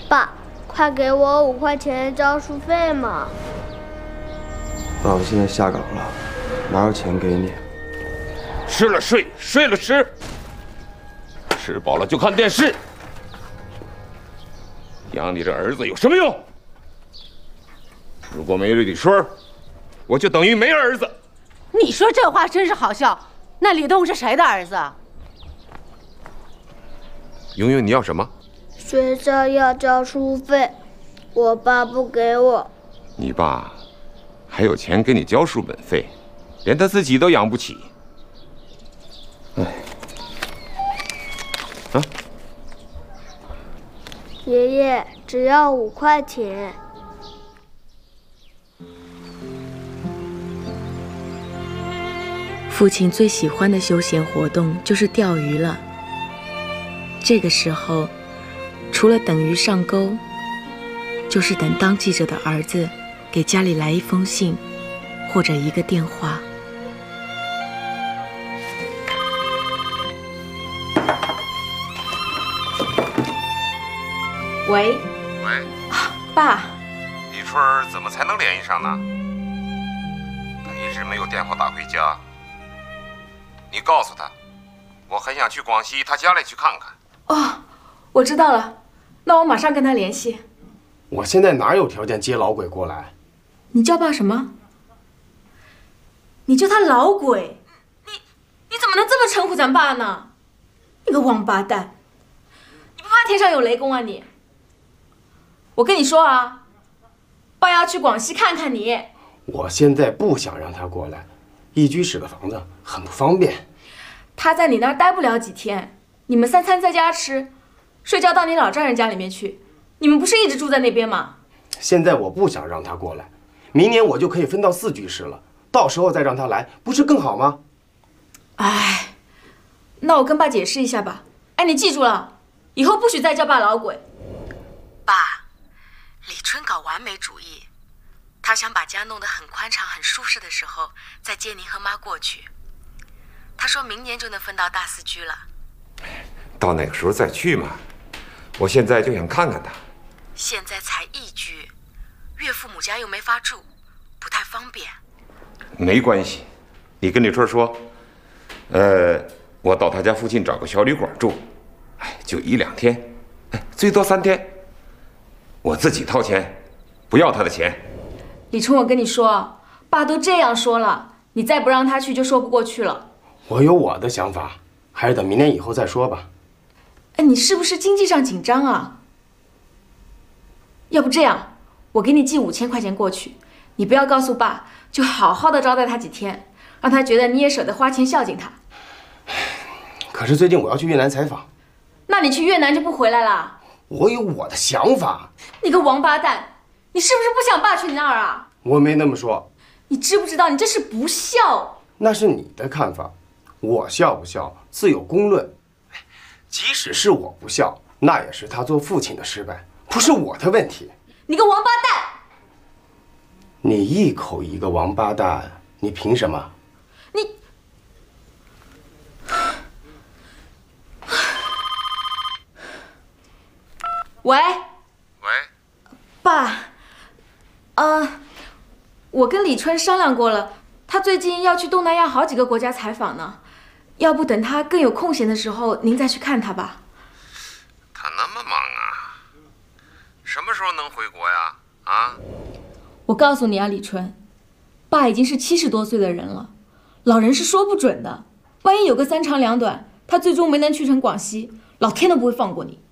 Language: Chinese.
爸，快给我5块钱交书费嘛！ 爸，我现在下岗了，哪有钱给你？ 吃了睡，睡了吃，吃饱了就看电视。养你这儿子有什么用？如果没李春，我就等于没儿子。 你说这话真是好笑。那李栋是谁的儿子？ 莹莹，你要什么？ 学校要交书费，我爸不给我。 你爸还有钱给你交书本费，连他自己都养不起。哎，啊， 爷爷只要5块钱。 父亲最喜欢的休闲活动就是钓鱼了。这个时候，除了等鱼上钩，就是等当记者的儿子给家里来一封信，或者一个电话。喂，爸， 李春怎么才能联系上呢？他一直没有电话打回家。你告诉他，我很想去广西他家里去看看。 哦，我知道了，那我马上跟他联系。 我现在哪有条件接老鬼过来？ 你叫爸什么？你叫他老鬼？你怎么能这么称呼咱爸呢？你个王八蛋！你不怕天上有雷公啊你？我跟你说啊，爸要去广西看看你。 我现在不想让他过来，一居室的房子很不方便。 他在你那儿待不了几天，你们3餐在家吃，睡觉到你老丈人家里面去。你们不是一直住在那边吗？ 现在我不想让他过来，明年我就可以分到4居室了，到时候再让他来，不是更好吗？ 哎，那我跟爸解释一下吧。哎，你记住了，以后不许再叫爸老鬼。爸，李春搞完美主义，他想把家弄得很宽敞、很舒适的时候，再接您和妈过去。他说明年就能分到大4居了。 到那个时候再去嘛。我现在就想看看他。 现在才1居，岳父母家又没法住，不太方便。 没关系，你跟李春说，我到他家附近找个小旅馆住，就1、2天，最多3天，我自己掏钱，不要他的钱。 李春，我跟你说，爸都这样说了，你再不让他去就说不过去了。 我有我的想法，还是等明年以后再说吧。 哎，你是不是经济上紧张啊？要不这样，我给你寄5000块钱过去，你不要告诉爸，就好好的招待他几天，让他觉得你也舍得花钱孝敬他。 可是最近我要去越南采访。 那你去越南就不回来了？ 我有我的想法。 你个王八蛋，你是不是不想爸去你那儿啊？ 我没那么说。 你知不知道你这是不孝？ 那是你的看法，我孝不孝自有公论。即使是我不孝，那也是他做父亲的失败，不是我的问题。 你个王八蛋！ 你一口一个王八蛋，你凭什么？ 你，喂，爸，我跟李春商量过了，他最近要去东南亚好几个国家采访呢，要不等他更有空闲的时候，您再去看他吧。 他那么忙啊，什么时候能回国呀？啊？ 我告诉你啊，李春，爸已经是70多岁的人了，老人是说不准的，万一有个3长2短，他最终没能去成广西，老天都不会放过你。